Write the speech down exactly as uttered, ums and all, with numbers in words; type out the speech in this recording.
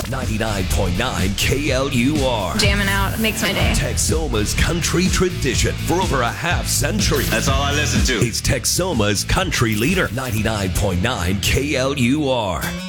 ninety-nine point nine K L U R. Jamming out makes my day. Texoma's country tradition for over a half century. That's all I listen to. It's Texoma's country leader, ninety-nine point nine K L U R.